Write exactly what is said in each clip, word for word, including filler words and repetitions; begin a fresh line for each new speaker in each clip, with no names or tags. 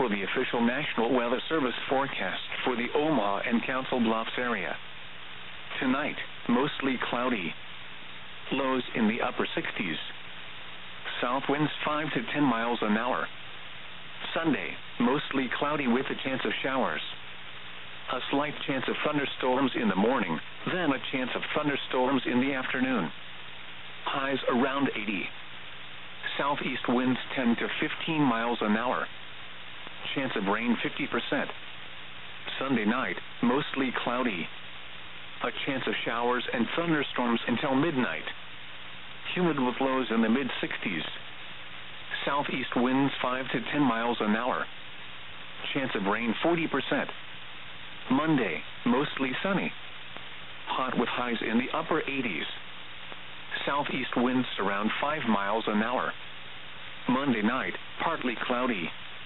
for the official National Weather Service forecast for the Omaha and Council Bluffs area. Tonight, mostly cloudy. Lows in the upper sixties. South winds five to ten miles an hour. Sunday, mostly cloudy with a chance of showers. A slight chance of thunderstorms in the morning, then a chance of thunderstorms in the afternoon. Highs around eighty. Southeast winds ten to fifteen miles an hour. Chance of rain fifty percent. Sunday night, mostly cloudy. A chance of showers and thunderstorms until midnight. Humid with lows in the mid sixties. Southeast winds five to ten miles an hour. Chance of rain forty percent. Monday, mostly sunny. Hot with highs in the upper eighties. Southeast winds around five miles an hour. Monday night, partly cloudy.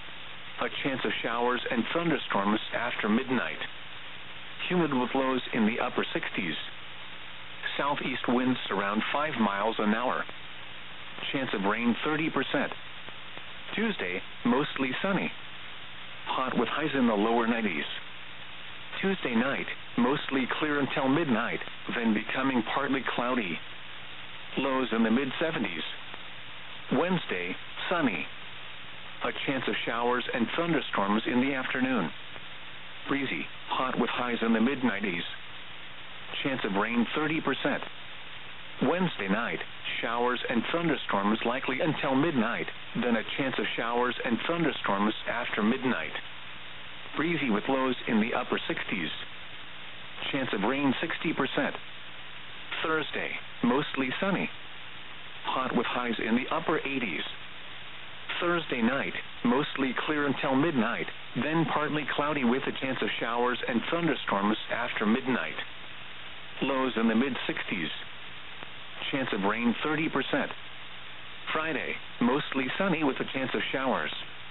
A chance of showers and thunderstorms after midnight. Humid with lows in the upper sixties. Southeast winds around five miles an hour. Chance of rain thirty percent. Tuesday, mostly sunny. Hot with highs in the lower nineties. Tuesday night, mostly clear until midnight, then becoming partly cloudy. Lows in the mid seventies. Wednesday, sunny. A chance of showers and thunderstorms in the afternoon. Breezy, hot with highs in the mid nineties. Chance of rain thirty percent. Wednesday night, showers and thunderstorms likely until midnight, then a chance of showers and thunderstorms after midnight. Breezy with lows in the upper sixties. Chance of rain sixty percent. Thursday, mostly sunny. Hot with highs in the upper eighties. Thursday night, mostly clear until midnight, then partly cloudy with a chance of showers and thunderstorms after midnight. Lows in the mid sixties. Chance of rain thirty percent. Friday, mostly sunny with a chance of showers.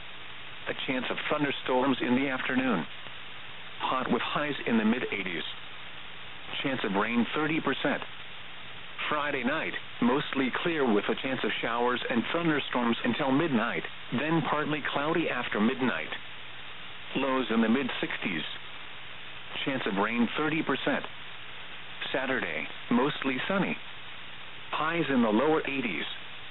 A chance of thunderstorms in the afternoon. Hot with highs in the mid eighties. Chance of rain thirty percent. Friday night, mostly clear with a chance of showers and thunderstorms until midnight, then partly cloudy after midnight. Lows in the mid sixties. Chance of rain thirty percent. Saturday, mostly sunny. Highs in the lower eighties.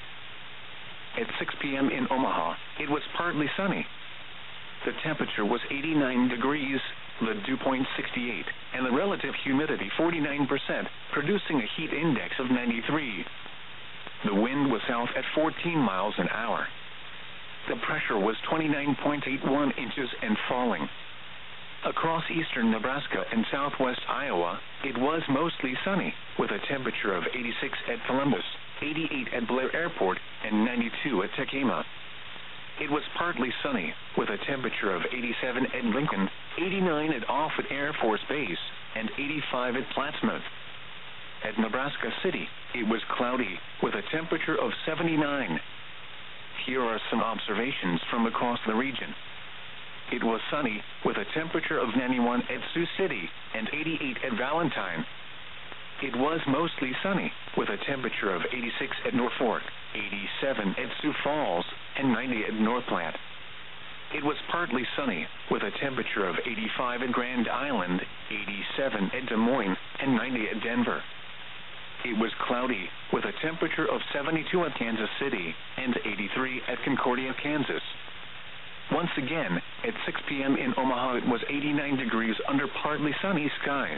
At six p.m. in Omaha, it was partly sunny. The temperature was eighty-nine degrees, the dew point sixty-eight, and the relative humidity forty-nine percent, producing a heat index of ninety-three. The wind was south at fourteen miles an hour. The pressure was twenty-nine point eight one inches and falling. Across eastern Nebraska and southwest Iowa, it was mostly sunny, with a temperature of eighty-six at Columbus, eighty-eight at Blair Airport, and ninety-two at Tacoma. It was partly sunny, with a temperature of eighty-seven at Lincoln, eighty-nine at Offutt Air Force Base, and eighty-five at Plattsmouth. At Nebraska City, it was cloudy, with a temperature of seventy-nine. Here are some observations from across the region. It was sunny, with a temperature of ninety-one at Sioux City, and eighty-eight at Valentine. It was mostly sunny, with a temperature of eighty-six at Norfolk, eighty-seven at Sioux Falls, and ninety at North Platte. It was partly sunny, with a temperature of eighty-five at Grand Island, eighty-seven at Des Moines, and ninety at Denver. It was cloudy, with a temperature of seventy-two at Kansas City, and eighty-three at Concordia, Kansas. Once again, at six p.m. in Omaha, it was eighty-nine degrees under partly sunny skies.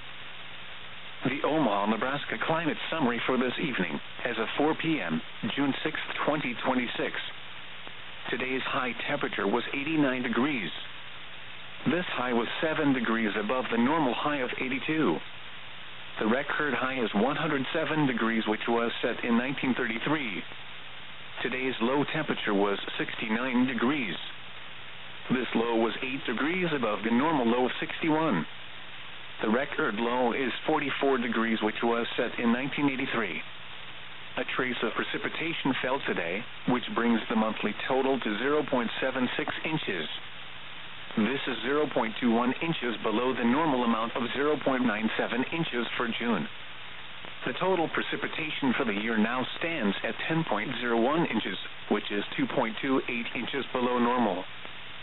The Omaha, Nebraska climate summary for this evening, as of four p.m., June sixth, twenty twenty-six. Today's high temperature was eighty-nine degrees. This high was seven degrees above the normal high of eighty-two. The record high is one hundred seven degrees, which was set in nineteen thirty-three. Today's low temperature was sixty-nine degrees. This low was eight degrees above the normal low of sixty-one. The record low is forty-four degrees, which was set in nineteen eighty-three. A trace of precipitation fell today, which brings the monthly total to zero point seven six inches. This is zero point two one inches below the normal amount of zero point nine seven inches for June. The total precipitation for the year now stands at ten point zero one inches, which is two point two eight inches below normal.